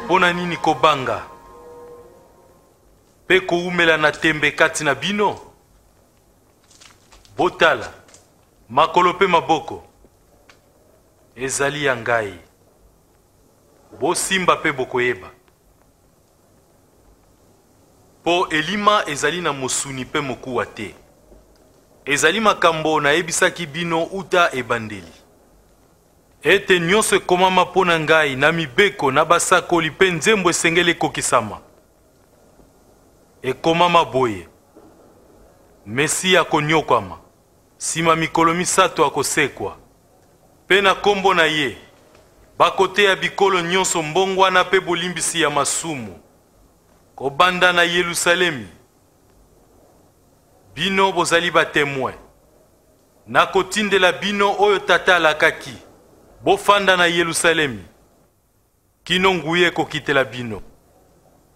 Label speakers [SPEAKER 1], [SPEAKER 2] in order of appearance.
[SPEAKER 1] Pona nini kobanga pe koumela na tembe kati na bino? Botala makolo pe maboko ezali ya ngai. Bosimba pe bokoyeba. Po elima ezali na mosuni pe mokuwa te. Ezali makambo na ebisaki bino uta ebandeli. Ete nyonso ekomama pona ngai na mibeko na basakoli pe nzembo esengeli ekokisama. Ekomama boye. Mesi akonyokwama. Sima mikolo misato akosekwa. Pe na kombo na ye. Bakoteya bikolo nyonso mbongwana pe bolimbisi ya masumu. Kobanda na Yerusalemi. Bino bozali batemoin. Nakotindela bino oyo tata alakaki. Bofanda na Yerusalemi. Kino nguye kokitela bino.